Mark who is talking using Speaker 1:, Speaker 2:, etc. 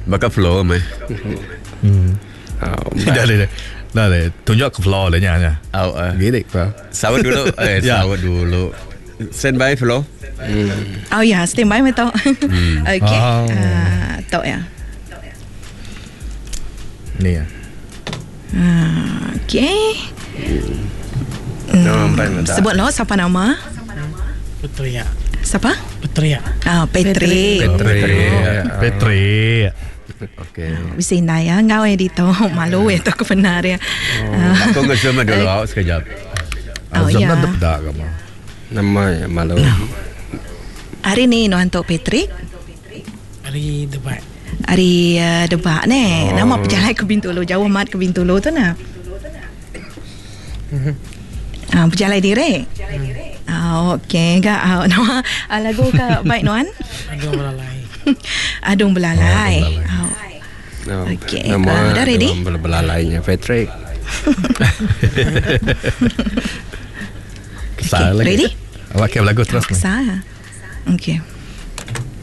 Speaker 1: Bakal flow mày.
Speaker 2: Dah tunjuk ke floor lah nya.
Speaker 1: Gini pak. Sawat dulu. Sawat dulu. Stand by flow.
Speaker 3: Oh ya, stand by betul. Okay. Tahu ya.
Speaker 2: Ni ya.
Speaker 3: Okay. Sebut lo siapa nama?
Speaker 4: Petria.
Speaker 3: Siapa?
Speaker 4: Petria.
Speaker 3: Petri.
Speaker 1: Okay.
Speaker 3: Bisa naya ngau dito malu itu kebenar ya.
Speaker 1: Aku ngesama dulu sekejap.
Speaker 3: Ya.
Speaker 2: Dah kamu.
Speaker 1: Nama ya malu.
Speaker 3: Hari ni untuk Petri.
Speaker 4: Hari debat.
Speaker 3: Hari debat ni. Nama berjalan ke Bintulu, jauh amat ke Bintulu tu nah. Berjalan direct. Okey, enggak nama lagu ke baik nuan?
Speaker 4: Adung belalai.
Speaker 3: Adung belalai. Okey, dah ready?
Speaker 1: Belalainya Patrick.
Speaker 2: Kesal lagi.
Speaker 3: Ready?
Speaker 2: Awak lagu terus.
Speaker 3: Kesal. Okey.